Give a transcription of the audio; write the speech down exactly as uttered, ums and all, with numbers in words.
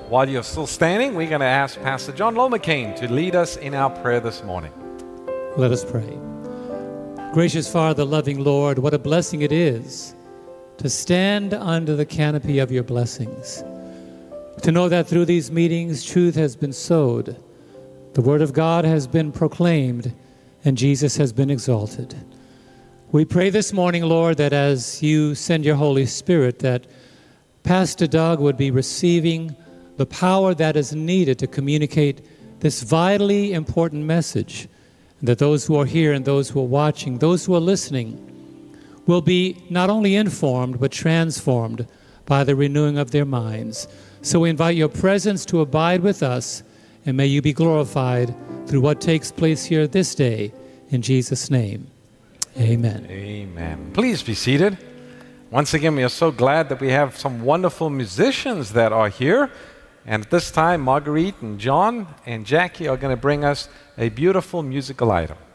While you're still standing, we're going to ask Pastor John Lomacane to lead us in our prayer this morning. Let us pray. Gracious Father, loving Lord, what a blessing it is to stand under the canopy of your blessings, to know that through these meetings truth has been sowed, the Word of God has been proclaimed, and Jesus has been exalted. We pray this morning, Lord, that as you send your Holy Spirit, that Pastor Doug would be receiving the power that is needed to communicate this vitally important message, and that those who are here and those who are watching, those who are listening, will be not only informed but transformed by the renewing of their minds. So we invite your presence to abide with us, and may you be glorified through what takes place here this day. In Jesus' name, amen. Amen. Please be seated. Once again, we are so glad that we have some wonderful musicians that are here. And at this time, Marguerite and John and Jackie are going to bring us a beautiful musical item.